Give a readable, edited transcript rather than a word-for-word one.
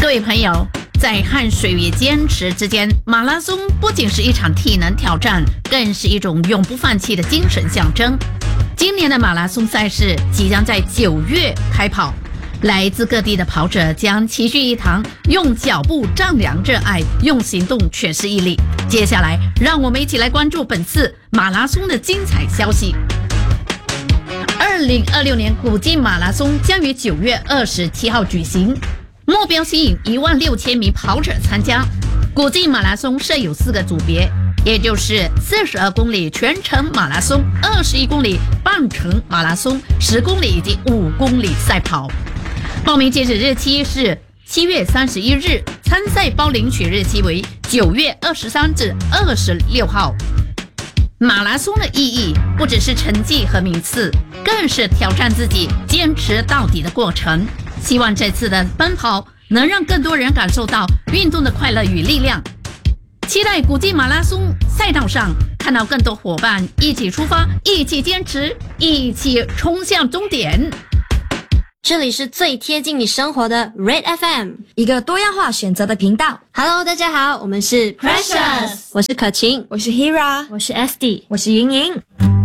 各位朋友，在汗水与坚持之间，马拉松不仅是一场体能挑战，更是一种永不放弃的精神象征。今年的马拉松赛事即将在9月开跑，来自各地的跑者将齐聚一堂，用脚步丈量热爱，用行动诠释毅力。接下来，让我们一起来关注本次马拉松的精彩消息。2026年古晋马拉松将于9月27号举行，目标吸引16000名跑者参加。古晋马拉松设有4个组别，也就是42公里全程马拉松、21公里半程马拉松、10公里以及5公里赛跑。报名截止日期是7月31日，参赛包领取日期为9月23至26号。马拉松的意义不只是成绩和名次，更是挑战自己、坚持到底的过程。希望这次的奔跑能让更多人感受到运动的快乐与力量。期待古晋马拉松赛道上看到更多伙伴一起出发，一起坚持，一起冲向终点。 这里是最贴近你生活的 Red FM， 一个多样化选择的频道。 Hello， 大家好，我们是 Precious， 我是可晴， 我是 Hira， 我是 SD， 我是莹莹。